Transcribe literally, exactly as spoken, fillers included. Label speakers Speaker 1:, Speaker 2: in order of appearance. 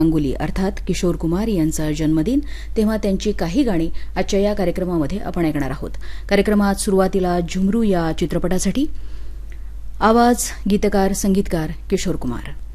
Speaker 1: गांगुली अर्थात किशोर कुमार यांचा जन्मदिन, तेव्हा त्यांची काही गाणी आजच्या या कार्यक्रमामध्ये आपण ऐकणार आहोत. कार्यक्रमात सुरुवातीला झुमरू या चित्रपटासाठी आवाज, गीतकार, संगीतकार किशोर कुमार.